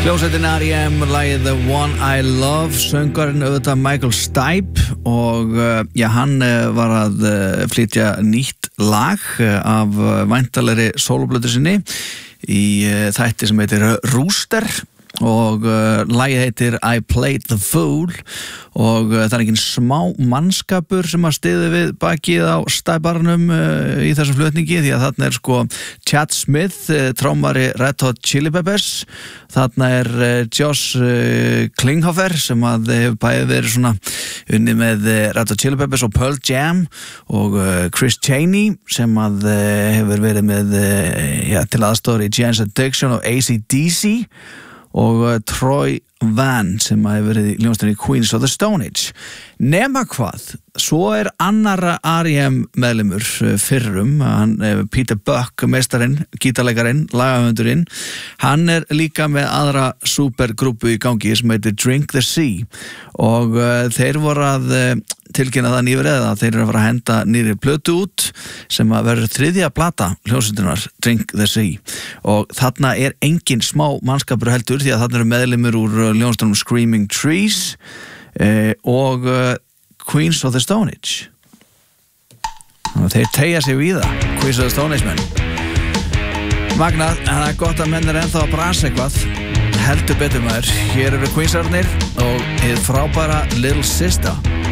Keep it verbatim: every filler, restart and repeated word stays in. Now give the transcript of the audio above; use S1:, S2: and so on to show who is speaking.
S1: Hljómsveitin R E M, lagið The One I Love, söngarinn auðvitað Michael Stipe og uh, já, hann uh, var að uh, flytja nýtt lag uh, af uh, væntalegri sóloplötu sinni í uh, þætti sem heitir Rooster og uh, lagið heitir I Played the Fool og uh, það er ekki smá mannskapur sem að styðja við bakið á stæbarnum uh, í þessum flutningi því að þarna er sko Chad Smith, uh, trómari Red Hot Chili Peppers, þarna er uh, Josh uh, Klinghoffer sem að hefur bæði verið svona unni með uh, Red Hot Chili Peppers og Pearl Jam og uh, Chris Chaney sem að uh, hefur verið með uh, ja, til aðstoðar í Jane's Addiction og A C D C og uh, Troy Van sem hefur verið í hljómsveitinni Queens of the Stone Age. Nema hvað, svo er annara R E M meðlimur uh, fyrrum, hann, uh, Peter Buck, meistarinn, gítarleikarinn, lagahöfundurinn, hann er líka með aðra supergrúpu í gangi sem heitir Drink the Sea og uh, þeir voru að uh, tilkynna það nýverið að þeir eru að fara að henda nýri plötu út sem að verður þriðja plata hljómsveitarinnar Drink the Sea og þarna er engin smá mannskapur heldur því að þarna eru meðlimur úr hljómsveitunum Screaming Trees eh, og uh, Queens of the Stone Age og þeir tegja sig við það Queens of the Stone Age menn magnað, en það er gott að menn er ennþá að brasa eitthvað heldur betur maður, hér eru Queensarnir og hið frábæra Little Sister.